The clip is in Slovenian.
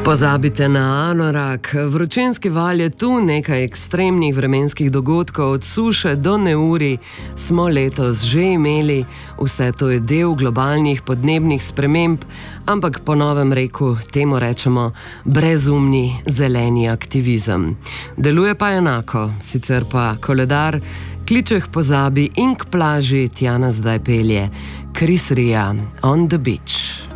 Pozabite na anorak, vročinski val je tu, nekaj ekstremnih vremenskih dogodkov, od suše do neurij smo letos že imeli, vse to je del globalnih podnebnih sprememb, ampak po novem reku temu rečemo brezumni zeleni aktivizem. Deluje pa enako, sicer pa koledar kliče k pozabi in k plaži tja nas zdaj pelje. Chris Rea, On the Beach.